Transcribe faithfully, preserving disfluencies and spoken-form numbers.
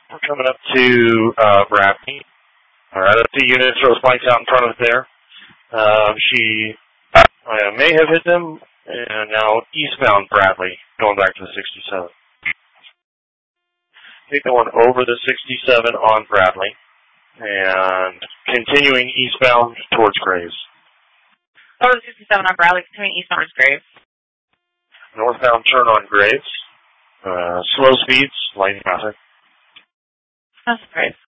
We're coming up to uh, Bradley. All right, I see unit throws spikes out in front of it there. Uh, she uh, may have hit them, and now eastbound Bradley, going back to the sixty-seven. Take the one over the sixty-seven on Bradley, and continuing eastbound towards Graves. Over the sixty-seven on Bradley, continuing eastbound towards Graves. Northbound turn on Graves. Uh, slow speeds, light traffic. That's Graves.